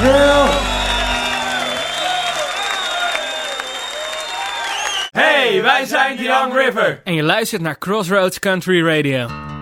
Hey, wij zijn The Young River. En je luistert naar Crossroads Country Radio.